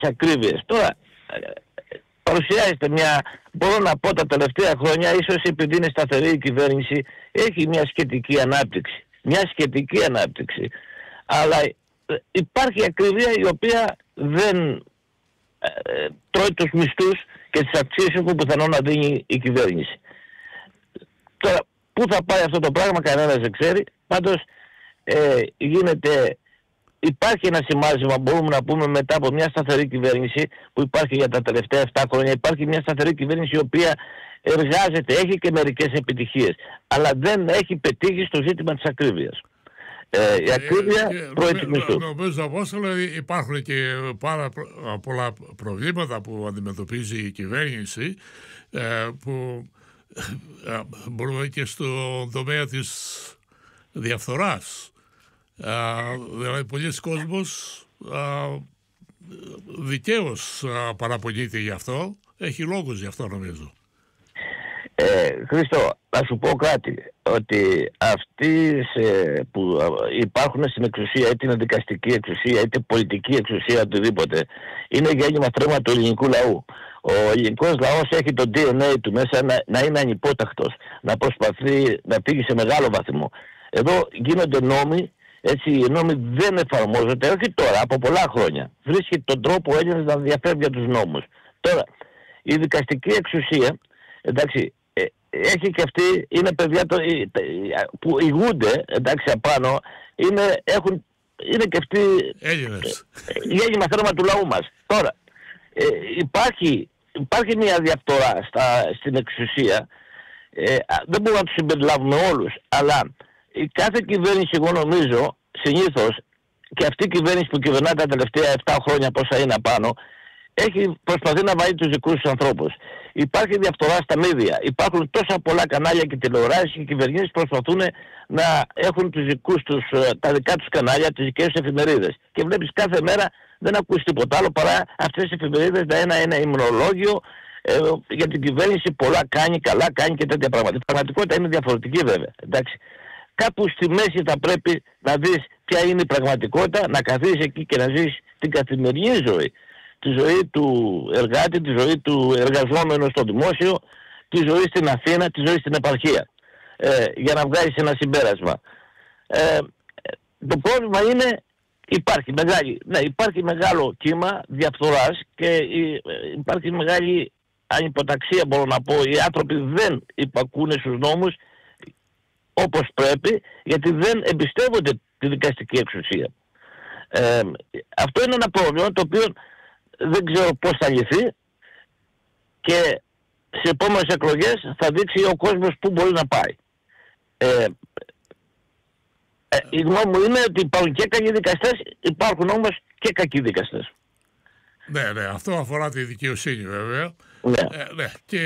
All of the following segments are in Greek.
ακρίβειες. Τώρα παρουσιάζεται μια, μπορώ να πω τα τελευταία χρόνια, ίσως επειδή είναι σταθερή η κυβέρνηση, έχει μια σχετική ανάπτυξη. Μια σχετική ανάπτυξη. Αλλά υπάρχει ακρίβεια η οποία δεν τρώει τους μισθούς και τις αυξήσεις που πιθανόν να δίνει η κυβέρνηση. Τώρα, πού θα πάει αυτό το πράγμα κανένας δεν ξέρει. Πάντως υπάρχει ένα σημάδισμα, μπορούμε να πούμε, μετά από μια σταθερή κυβέρνηση που υπάρχει για τα τελευταία 7 χρόνια. Υπάρχει μια σταθερή κυβέρνηση η οποία εργάζεται, έχει και μερικές επιτυχίες, αλλά δεν έχει πετύχει στο ζήτημα της ακρίβειας. Η ακρίβεια τρώει τους μισθούς. Νομίζω, Απόστολε, υπάρχουν και πάρα πολλά προβλήματα που αντιμετωπίζει η κυβέρνηση, που μπορούμε και στον τομέα της διαφθοράς. Δηλαδή πολλοί κόσμος δικαίως παραπονείται γι' αυτό, έχει λόγους γι' αυτό νομίζω. Χρήστο, να σου πω κάτι, ότι αυτοί που υπάρχουν στην εξουσία, είτε είναι δικαστική εξουσία, είτε πολιτική εξουσία, οτιδήποτε, είναι γέννημα θρέμα του ελληνικού λαού. Ο ελληνικός λαός έχει το DNA του μέσα να είναι ανυπότακτος, να προσπαθεί να φύγει σε μεγάλο βαθμό. Εδώ γίνονται νόμοι, έτσι οι νόμοι δεν εφαρμόζονται, όχι τώρα, από πολλά χρόνια. Βρίσκει τον τρόπο ο Έλληνας να διαφεύγει για τους νόμους. Τώρα, η δικαστική εξουσία, εντάξει, έχει και αυτοί, είναι παιδιά που ηγούνται, εντάξει, απάνω, είναι και αυτοί γέννημα θρέμα του λαού μας. Τώρα, υπάρχει μια διαφθορά στην εξουσία, δεν μπορούμε να τους συμπεριλάβουμε όλους, αλλά η κάθε κυβέρνηση, εγώ νομίζω, συνήθως, και αυτή η κυβέρνηση που κυβερνά τα τελευταία 7 χρόνια, πόσα είναι απάνω, προσπαθεί να βάλει τους δικούς τους ανθρώπους. Υπάρχει διαφθορά στα μίδια. Υπάρχουν τόσα πολλά κανάλια και τηλεοράσεις και οι κυβερνήσεις προσπαθούν να έχουν τα δικά τους κανάλια, τις δικές τους εφημερίδες. Και βλέπεις κάθε μέρα δεν ακούς τίποτα άλλο παρά αυτές τις εφημερίδες να είναι ένα υμνολόγιο για την κυβέρνηση, πολλά κάνει, καλά κάνει και τέτοια πράγματα. Η πραγματικότητα είναι διαφορετική βέβαια. Εντάξει. Κάπου στη μέση θα πρέπει να δεις ποια είναι η πραγματικότητα, να καθίσεις εκεί και να ζεις την καθημερινή ζωή. Τη ζωή του εργάτη, τη ζωή του εργαζόμενου στο δημόσιο, τη ζωή στην Αθήνα, τη ζωή στην επαρχία. Για να βγάλεις ένα συμπέρασμα. Το πρόβλημα είναι, υπάρχει μεγάλο κύμα διαφθοράς και υπάρχει μεγάλη ανυποταξία, μπορώ να πω. Οι άνθρωποι δεν υπακούνε στους νόμους όπως πρέπει, γιατί δεν εμπιστεύονται τη δικαστική εξουσία. Αυτό είναι ένα πρόβλημα το οποίο δεν ξέρω πώς θα λυθεί και σε επόμενες εκλογές θα δείξει ο κόσμος πού μπορεί να πάει. Η γνώμη μου είναι ότι υπάρχουν και καλοί δικαστές, υπάρχουν όμως και κακοί δικαστές. Ναι, αυτό αφορά τη δικαιοσύνη βέβαια. Ναι.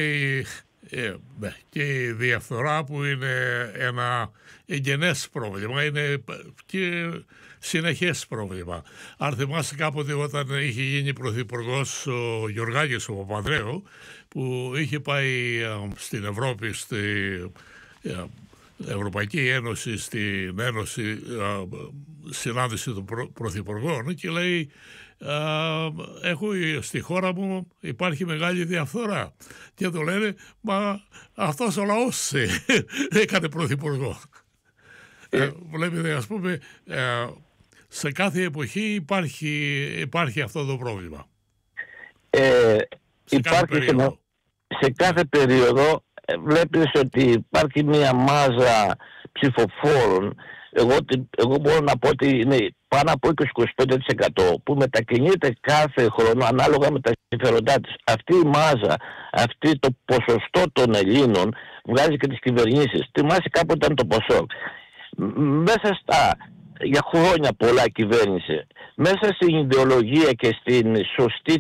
Και η διαφθορά που είναι ένα εγγενές πρόβλημα, είναι και συνεχές πρόβλημα. Αν θυμάσαι κάποτε όταν είχε γίνει πρωθυπουργός ο Γιωργάκης ο Παπανδρέου, που είχε πάει στην Ευρώπη, στην Ευρωπαϊκή Ένωση, στην Ένωση συνάντηση των πρωθυπουργών και λέει στη χώρα μου υπάρχει μεγάλη διαφθορά. Και το λένε, μα αυτός ο λαός έκανε πρωθυπουργό. Βλέπετε, ας πούμε, σε κάθε εποχή υπάρχει αυτό το πρόβλημα. Σε κάθε περίοδο βλέπεις ότι υπάρχει μια μάζα ψηφοφόρων. Εγώ μπορώ να πω ότι είναι πάνω από 20-25% που μετακινείται κάθε χρόνο ανάλογα με τα συμφέροντά της. Αυτή η μάζα, αυτή το ποσοστό των Ελλήνων βγάζει και τις κυβερνήσεις. Θυμάσαι κάποτε ήταν το ποσό. Μέσα για χρόνια πολλά κυβέρνησε. Μέσα στην ιδεολογία και στην σωστή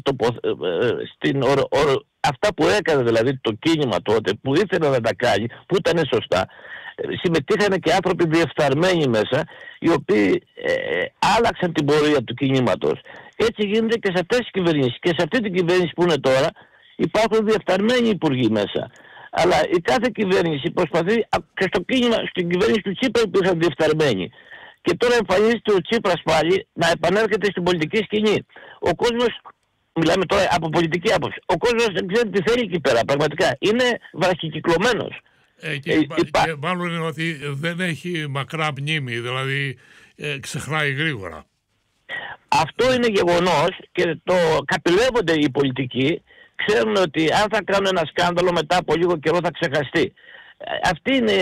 αυτά που έκανε δηλαδή το κίνημα τότε, που ήθελε να τα κάνει, που ήταν σωστά, συμμετείχαν και άνθρωποι διεφθαρμένοι μέσα, οι οποίοι άλλαξαν την πορεία του κινήματος. Έτσι γίνεται και σε αυτές τις κυβερνήσεις. Και σε αυτή την κυβέρνηση που είναι τώρα υπάρχουν διεφθαρμένοι υπουργοί μέσα. Αλλά η κάθε κυβέρνηση προσπαθεί, και στην κυβέρνηση του Τσίπρα υπήρχαν διεφθαρμένοι. Και τώρα εμφανίζεται ο Τσίπρας πάλι να επανέρχεται στην πολιτική σκηνή. Ο κόσμος μιλάμε τώρα από πολιτική άποψη. Ο κόσμος δεν ξέρει τι θέλει εκεί πέρα, πραγματικά. Είναι βραχικυκλωμένος. Και μάλλον είναι ότι δεν έχει μακρά μνήμη, δηλαδή ξεχνάει γρήγορα. Αυτό είναι γεγονός και το καπηλεύονται οι πολιτικοί. Ξέρουν ότι αν θα κάνουν ένα σκάνδαλο μετά από λίγο καιρό θα ξεχαστεί. Αυτή είναι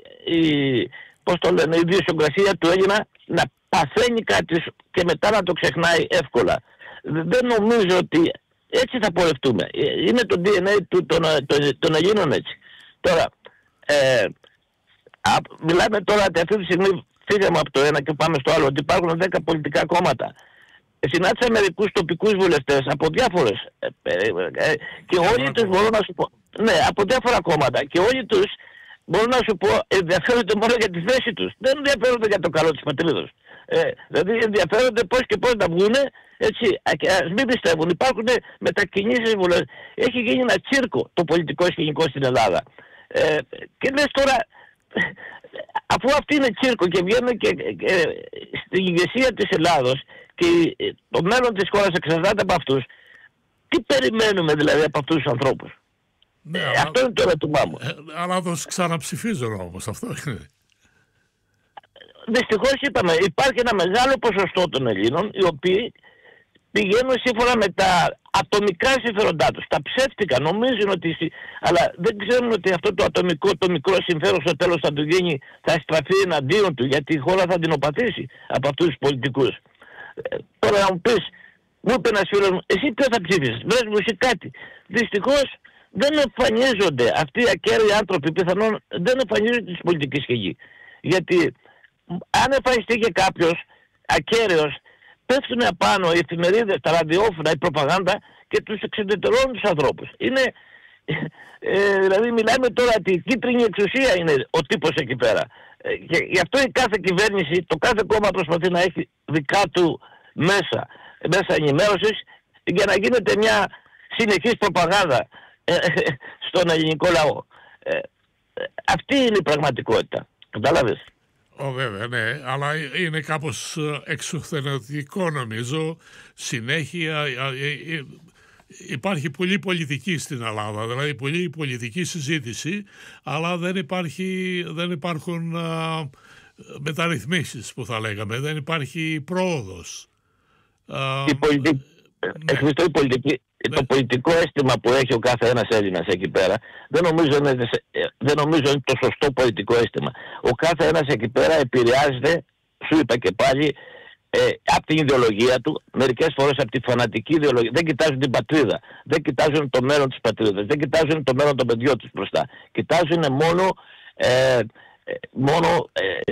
η ιδιοσυγκρασία του Έλληνα, να παθαίνει κάτι και μετά να το ξεχνάει εύκολα. Δεν νομίζω ότι έτσι θα πορευτούμε. Είναι το DNA των Ελλήνων έτσι. Τώρα, μιλάμε τώρα ότι αυτή τη στιγμή φύγαμε από το ένα και πάμε στο άλλο, ότι υπάρχουν 10 πολιτικά κόμματα. Συνάντησα μερικούς τοπικούς βουλευτές από διάφορες και όλοι τους μπορώ να σου πω, ναι, από διάφορα κόμματα, και όλοι τους μπορώ να σου πω ενδιαφέρονται μόνο για τη θέση τους. Δεν ενδιαφέρονται για το καλό της πατρίδος. Δηλαδή ενδιαφέρονται πώς και πώς να βγούνε, έτσι, ας μην πιστεύουν. Υπάρχουν μετακινήσεις βουλευτές. Έχει γίνει ένα τσίρκο το πολιτικό σκηνικό στην Ελλάδα. Και λες τώρα, αφού αυτή είναι τσίρκο και βγαίνουν και στην ηγεσία της Ελλάδος και το μέλλον της χώρας εξαρτάται από αυτούς, τι περιμένουμε δηλαδή από αυτούς τους ανθρώπους? Ναι, αυτό είναι το ερώτημά μου. Αλλά το ξαναψηφίζουν όμως, αυτό είναι. Δυστυχώς είπαμε, υπάρχει ένα μεγάλο ποσοστό των Ελλήνων οι οποίοι πηγαίνουν σύμφωνα με τα ατομικά συμφέροντά τους. Τα ψεύτικα, νομίζουν ότι... Αλλά δεν ξέρουν ότι αυτό το ατομικό, το μικρό συμφέρον στο τέλος θα του γίνει, θα στραφεί εναντίον του, γιατί η χώρα θα την οπαθήσει από αυτούς τους πολιτικούς. Τώρα να μου πεις, μου είπε ένας φίλος μου, εσύ ποιο θα ψήφισες? Βρες μου εσύ κάτι. Δυστυχώς δεν εμφανίζονται αυτοί οι ακέραιοι άνθρωποι, πιθανόν δεν εμφανίζονται στη πολιτική σκηνή. Γιατί αν εμφανιστεί και κάποιος ακέραιος, πέφτουν απάνω οι εφημερίδες, τα ραδιόφωνα, η προπαγάνδα και τους εξεντερώνουν τους ανθρώπους. Είναι, δηλαδή μιλάμε τώρα ότι η κίτρινη εξουσία είναι ο τύπος εκεί πέρα. Και γι' αυτό η κάθε κυβέρνηση, το κάθε κόμμα προσπαθεί να έχει δικά του μέσα ενημέρωσης για να γίνεται μια συνεχής προπαγάνδα στον ελληνικό λαό. Αυτή είναι η πραγματικότητα. Κατάλαβες? Βέβαια, ναι, αλλά είναι κάπως εξουθενωτικό νομίζω. Συνέχεια υπάρχει πολλή πολιτική στην Ελλάδα, δηλαδή πολλή πολιτική συζήτηση, αλλά δεν υπάρχουν μεταρρυθμίσεις που θα λέγαμε, δεν υπάρχει πρόοδος. Το πολιτικό αίσθημα που έχει ο κάθε ένας Έλληνας εκεί πέρα δεν νομίζω είναι το σωστό πολιτικό αίσθημα. Ο κάθε ένας εκεί πέρα επηρεάζεται, σου είπα και πάλι, από την ιδεολογία του, μερικές φορές από τη φανατική ιδεολογία. Δεν κοιτάζουν την πατρίδα, δεν κοιτάζουν το μέλλον της πατρίδας, δεν κοιτάζουν το μέλλον των παιδιών τους μπροστά. Κοιτάζουν μόνο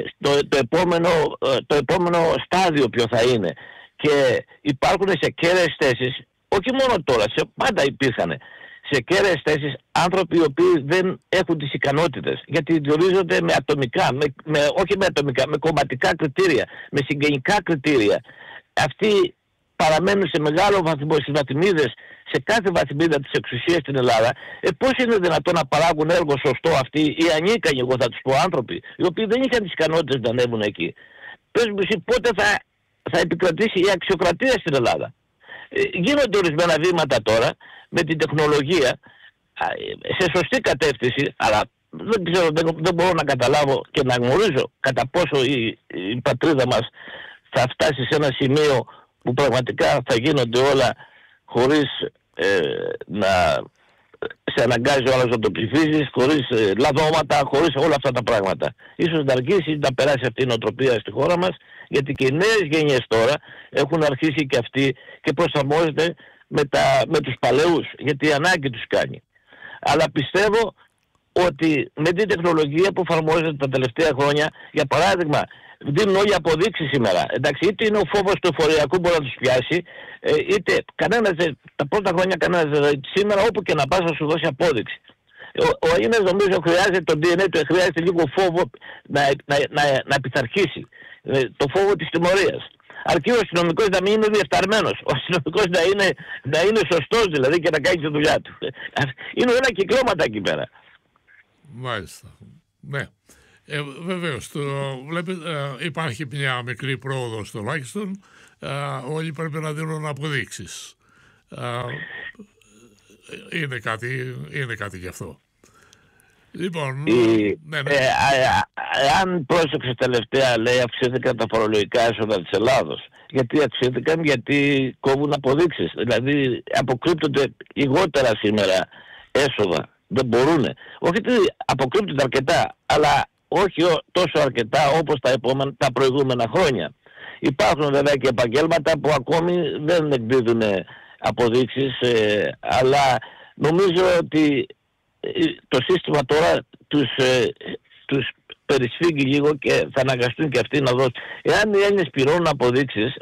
το επόμενο στάδιο ποιο θα είναι. Και υπάρχουν σε κέραιες θέσεις, όχι μόνο τώρα, πάντα υπήρχαν σε κέραιες θέσεις άνθρωποι οι οποίοι δεν έχουν τις ικανότητες, γιατί διορίζονται με ατομικά, όχι με ατομικά, με κομματικά κριτήρια, με συγγενικά κριτήρια. Αυτοί παραμένουν σε μεγάλο βαθμό στις βαθμίδες, σε κάθε βαθμίδα της εξουσίας στην Ελλάδα. Πώς είναι δυνατόν να παράγουν έργο σωστό αυτοί οι ανίκανοι, εγώ θα τους πω, άνθρωποι, οι οποίοι δεν είχαν τις ικανότητες να ανέβουν εκεί? Πες μου εσύ πότε θα επικρατήσει η αξιοκρατία στην Ελλάδα? Γίνονται ορισμένα βήματα τώρα με την τεχνολογία σε σωστή κατεύθυνση, αλλά δεν ξέρω, δεν μπορώ να καταλάβω και να γνωρίζω κατά πόσο η πατρίδα μας θα φτάσει σε ένα σημείο που πραγματικά θα γίνονται όλα χωρίς να σε αναγκάζει ο άλλος να το ψηφίζεις, χωρίς λαδώματα, χωρίς όλα αυτά τα πράγματα. Ίσως να αργήσει να περάσει αυτή η νοοτροπία στη χώρα μας, γιατί και οι νέες γενιές τώρα έχουν αρχίσει και αυτοί και προσαρμόζονται με τους παλαιούς, γιατί η ανάγκη τους κάνει. Αλλά πιστεύω ότι με την τεχνολογία που εφαρμόζεται τα τελευταία χρόνια, για παράδειγμα, δίνουν όλοι αποδείξεις σήμερα. Εντάξει, είτε είναι ο φόβος του εφοριακού που μπορεί να τους πιάσει, είτε τα πρώτα χρόνια κανένας, σήμερα όπου και να πας θα σου δώσει απόδειξη. Ο Έλληνας νομίζω χρειάζεται το DNA του, χρειάζεται λίγο φόβο να πειθαρχήσει. Το φόβο της τιμωρίας. Αρκεί ο αστυνομικός να μην είναι διεφθαρμένος. Ο αστυνομικός να είναι σωστός δηλαδή και να κάνει τη δουλειά του. Είναι όλα κυκλώματα εκεί πέρα. Μάλιστα. Ναι. Βεβαίως, υπάρχει μια μικρή πρόοδος τουλάχιστον. Όλοι πρέπει να δίνουν αποδείξεις. είναι κάτι γι' αυτό. Λοιπόν, αν πρόσεξε τελευταία, λέει, αυξήθηκαν τα φορολογικά έσοδα της Ελλάδος. Γιατί αυξήθηκαν? Γιατί κόβουν αποδείξεις. Δηλαδή αποκρύπτονται λιγότερα σήμερα έσοδα. Δεν μπορούν. Όχι ότι αποκρύπτονται αρκετά, αλλά όχι τόσο αρκετά όπως τα προηγούμενα χρόνια. Υπάρχουν βέβαια και επαγγέλματα που ακόμη δεν εκδίδουν αποδείξεις, αλλά νομίζω ότι το σύστημα τώρα τους περισφίγγει λίγο και θα αναγκαστούν και αυτοί να δώσουν. Εάν οι Έλληνες πληρώνουν αποδείξεις,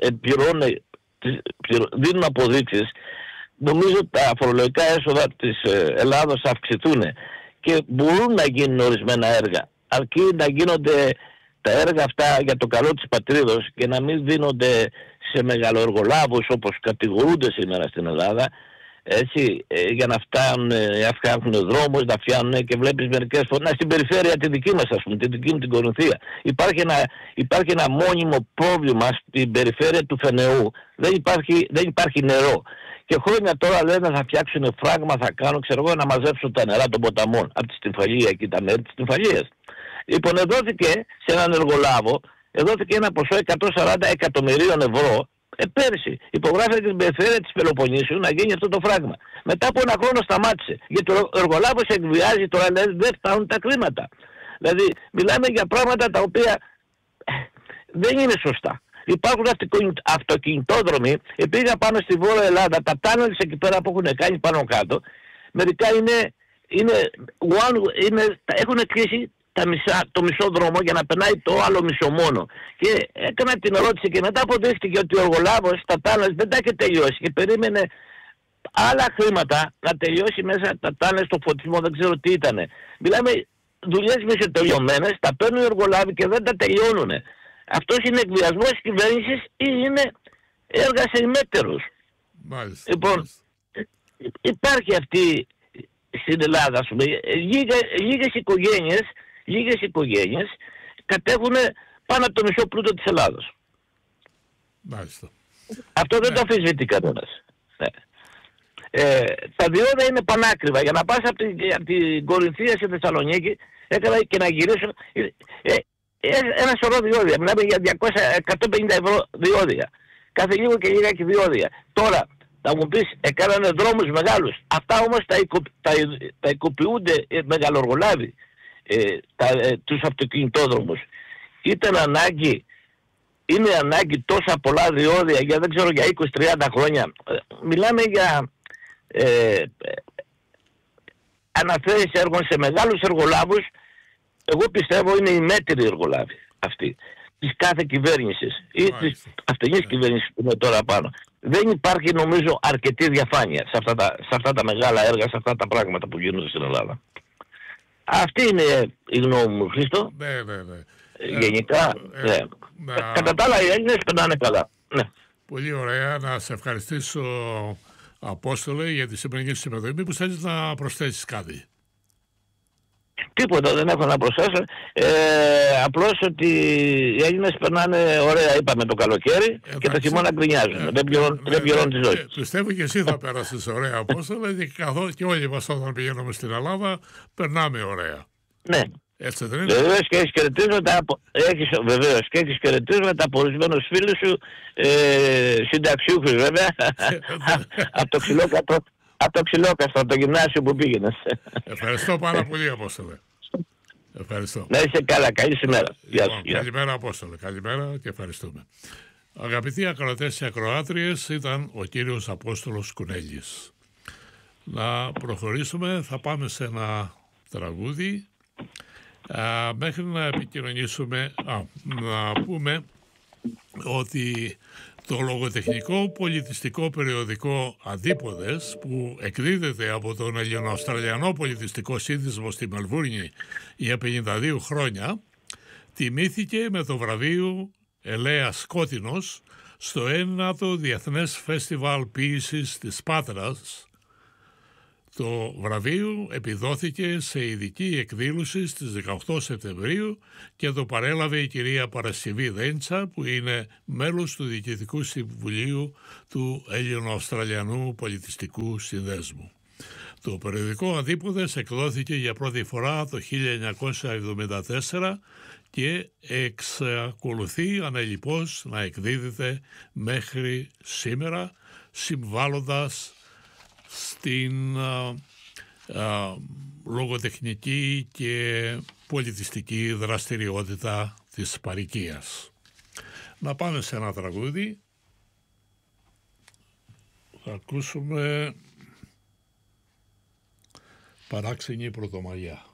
δίνουν αποδείξεις, νομίζω τα φορολογικά έσοδα της Ελλάδος θα αυξηθούν και μπορούν να γίνουν ορισμένα έργα. Αρκεί να γίνονται τα έργα αυτά για το καλό της πατρίδος και να μην δίνονται σε μεγαλοεργολάβους όπως κατηγορούνται σήμερα στην Ελλάδα, έτσι, για να φτιάχνουν δρόμους, να φτιάχνουν, και βλέπεις μερικές φορές στην περιφέρεια τη δική μας, ας πούμε, τη δική μου την Κορινθία. Υπάρχει ένα μόνιμο πρόβλημα στην περιφέρεια του Φενεού. Δεν υπάρχει νερό. Και χρόνια τώρα λένε θα φτιάξουν φράγμα, θα κάνουν, ξέρω εγώ, να μαζέψουν τα νερά των ποταμών από τη Στυμφαλία, εκεί τα μέρη της Στυμφαλίας. Λοιπόν, εδώθηκε σε έναν εργολάβο, εδώθηκε ένα ποσό 140 εκατομμυρίων ευρώ πέρσι. Υπογράφηκε την περιφέρεια της Πελοποννήσου να γίνει αυτό το φράγμα. Μετά από ένα χρόνο σταμάτησε. Γιατί ο εργολάβος εκβιάζει τώρα, λέει, δεν φτάνουν τα χρήματα. Δηλαδή, μιλάμε για πράγματα τα οποία δεν είναι σωστά. Υπάρχουν αυτοκινητόδρομοι, πήγα πάνω στη Βόρεια Ελλάδα, τα τάνελς εκεί πέρα που έχουν κάνει πάνω κάτω, μερικά έχουν κλείσει το μισό δρόμο για να περνάει το άλλο μισό μόνο. Και έκανα την ερώτηση και μετά αποδείχτηκε ότι ο εργολάβος τα τάνελς δεν τα είχε τελειώσει και περίμενε άλλα χρήματα να τελειώσει μέσα τα τάνελς στο φωτισμό, δεν ξέρω τι ήτανε. Μιλάμε δουλειές μισοτελειωμένες, τα παίρνουν οι εργολάβοι και δεν τα τελειώνουν. Αυτός είναι εκβιασμός της κυβέρνησης ή είναι έργα σε ημέτερους. Λοιπόν, υπάρχει αυτή στην Ελλάδα, ας πούμε, λίγες οικογένειες κατέχουν πάνω από το μισό πλούτο της Ελλάδος. Μάλιστα. Αυτό δεν το αμφισβητεί κανένας. Τα διόδια είναι πανάκριβα. Για να πας από την Κορινθία στη Θεσσαλονίκη, έκανα και να γυρίσω ένα σωρό διόδια. Μιλάμε για 150 ευρώ διόδια. Κάθε λίγο και λίγα και διόδια. Τώρα, θα μου πεις, έκανανε δρόμους μεγάλους. Αυτά όμως τα οικοποιούνται μεγαλοργολάβοι, τους αυτοκινητόδρομους. Είναι ανάγκη τόσα πολλά διόδια για δεν ξέρω για 20-30 χρόνια. Μιλάμε για αναθέσεις έργων σε μεγάλους εργολάβους. Εγώ πιστεύω είναι οι μέτροι εργολάβοι αυτοί της κάθε κυβέρνησης ή της αυτής κυβέρνησης που είναι τώρα πάνω. Δεν υπάρχει νομίζω αρκετή διαφάνεια σε αυτά τα μεγάλα έργα, σε αυτά τα πράγματα που γίνονται στην Ελλάδα. Αυτή είναι η γνώμη μου, Χρήστο. Ναι. Γενικά, ναι. Κατά τα άλλα οι Έλληνες περνάνε καλά. Ναι. Πολύ ωραία. Να σε ευχαριστήσω, Απόστολε, για τη σημερινή συμμετοχή. Μήπως θέλεις να προσθέσεις κάτι? Τίποτα δεν έχω να προσθέσω. Απλώς ότι οι Έλληνες περνάνε ωραία, είπαμε, το καλοκαίρι και το χειμώνα γκρινιάζουν. Δεν πληρώνουν τη ζωή. Πιστεύω και εσύ θα πέρασεις ωραία, Απόστολε, και όλοι μας όταν πηγαίνουμε στην Ελλάδα περνάμε ωραία. Ναι. Έτσι δεν είναι? Βεβαίως και έχεις χαιρετίσματα από ορισμένους φίλους σου, συνταξιούχους βέβαια, από το Ξυλόκαστρο, από το γυμνάσιο που πήγαινες. Ευχαριστώ πάρα πολύ, Απόστολε. Ευχαριστώ. Να είσαι καλά, καλή ημέρα. Καλημέρα, Απόστολε. Καλημέρα και ευχαριστούμε. Αγαπητοί ακροατές και ακροάτριες, ήταν ο κύριος Απόστολος Κουνέλης. Να προχωρήσουμε, θα πάμε σε ένα τραγούδι. Μέχρι να επικοινωνήσουμε, να πούμε ότι το λογοτεχνικό πολιτιστικό περιοδικό Αντίποδες, που εκδίδεται από τον Ελληνοαυστραλιανό Πολιτιστικό Σύνδεσμο στη Μελβούρνη για 52 χρόνια, τιμήθηκε με το βραβείο Ελέας Σκότεινος στο 9ο Διεθνές Φεστιβάλ Ποίησης της Πάτρας Το βραβείο επιδόθηκε σε ειδική εκδήλωση στις 18 Σεπτεμβρίου και το παρέλαβε η κυρία Παρασκευή Δέντσα, που είναι μέλος του Διοικητικού Συμβουλίου του Έλληνο-Αυστραλιανού Πολιτιστικού Συνδέσμου. Το περιοδικό Αντίποδες εκδόθηκε για πρώτη φορά το 1974 και εξακολουθεί ανελιπώς να εκδίδεται μέχρι σήμερα, συμβάλλοντας στην λογοτεχνική και πολιτιστική δραστηριότητα της παροικίας. Να πάμε σε ένα τραγούδι. Θα ακούσουμε «Παράξενη Πρωτομαγιά».